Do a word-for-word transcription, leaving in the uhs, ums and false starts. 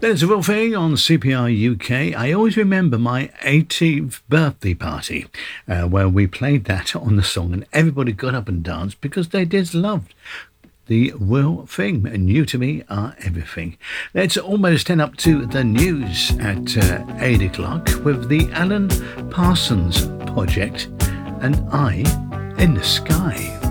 There's a real thing on C P R U K. I always remember my eighteenth birthday party uh, where we played that on the song and everybody got up and danced because they just loved the real thing. And you to me are everything. Let's almost head up to the news at uh, eight o'clock with the Alan Parsons Project and Eye in the Sky.